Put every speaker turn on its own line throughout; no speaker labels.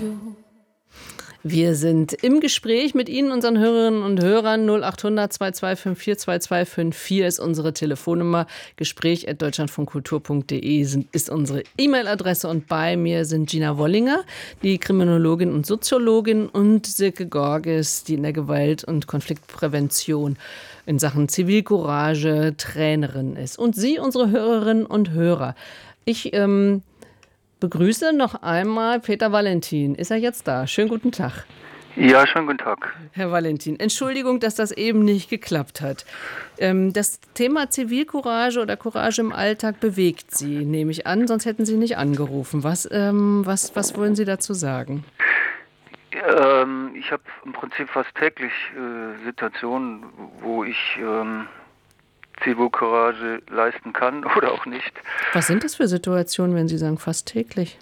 Wir sind im Gespräch mit Ihnen, unseren Hörerinnen und Hörern. 0800 2254 2254 ist unsere Telefonnummer. Gespräch@deutschlandfunkkultur.de ist unsere E-Mail-Adresse. Und bei mir sind Gina Wollinger, die Kriminologin und Soziologin, und Silke Gorges, die in der Gewalt- und Konfliktprävention in Sachen Zivilcourage Trainerin ist. Und Sie, unsere Hörerinnen und Hörer. Ich begrüße noch einmal Peter Valentin. Ist er jetzt da? Schönen guten Tag.
Ja, schönen guten Tag.
Herr Valentin, Entschuldigung, dass das eben nicht geklappt hat. Das Thema Zivilcourage oder Courage im Alltag bewegt Sie, nehme ich an, sonst hätten Sie nicht angerufen. Was wollen Sie dazu sagen?
Ich habe im Prinzip fast täglich Situationen, wo ich Zivilcourage leisten kann oder auch nicht.
Was sind das für Situationen, wenn Sie sagen fast täglich?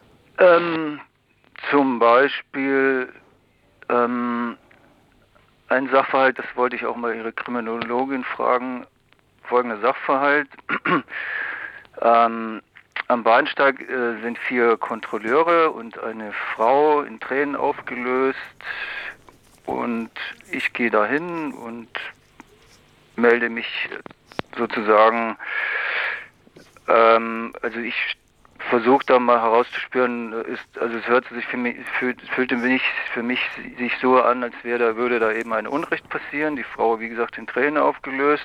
Zum Beispiel ein Sachverhalt, das wollte ich auch mal Ihre Kriminologin fragen, folgender Sachverhalt. Am Bahnsteig sind 4 Kontrolleure und eine Frau in Tränen aufgelöst, und ich gehe dahin und melde mich sozusagen, also ich versuche da mal herauszuspüren, es hört sich fühlte mich für mich sich so an, als würde da eben ein Unrecht passieren. Die Frau, wie gesagt, in Tränen aufgelöst,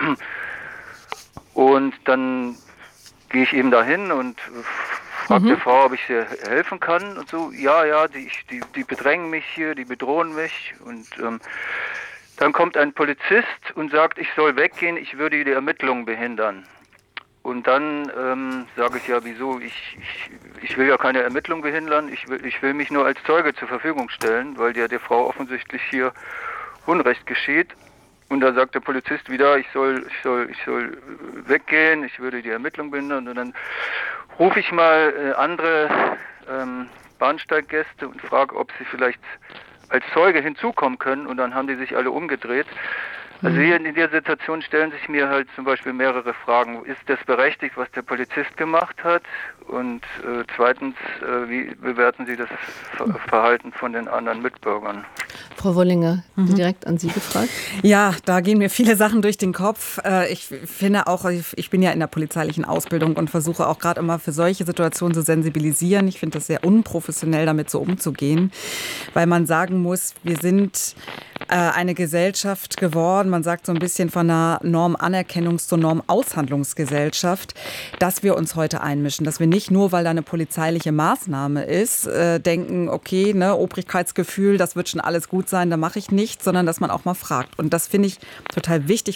und dann gehe ich eben dahin und frage der Frau, ob ich ihr helfen kann und so. Ja, die bedrängen mich hier, die bedrohen mich, und dann kommt ein Polizist und sagt, ich soll weggehen, ich würde die Ermittlungen behindern. Und dann sage ich, ja, wieso? Ich will ja keine Ermittlung behindern, ich will mich nur als Zeuge zur Verfügung stellen, weil der Frau offensichtlich hier Unrecht geschieht. Und da sagt der Polizist wieder, ich soll weggehen, ich würde die Ermittlung behindern. Und dann rufe ich mal andere Bahnsteiggäste und frage, ob sie vielleicht als Zeuge hinzukommen können, und dann haben die sich alle umgedreht. Also hier in der Situation stellen sich mir halt zum Beispiel mehrere Fragen. Ist das berechtigt, was der Polizist gemacht hat? Und zweitens, wie bewerten Sie das Verhalten von den anderen Mitbürgern?
Frau Wollinger, direkt an Sie gefragt.
Ja, da gehen mir viele Sachen durch den Kopf. Ich finde auch, ich bin ja in der polizeilichen Ausbildung und versuche auch gerade immer für solche Situationen zu sensibilisieren. Ich finde das sehr unprofessionell, damit so umzugehen, weil man sagen muss, wir sind eine Gesellschaft geworden, man sagt so ein bisschen von einer Normanerkennungs- zur Normaushandlungsgesellschaft, dass wir uns heute einmischen, dass wir nicht nur, weil da eine polizeiliche Maßnahme ist, denken, okay, ne, Obrigkeitsgefühl, das wird schon alles gut sein, da mache ich nichts, sondern dass man auch mal fragt. Und das finde ich total wichtig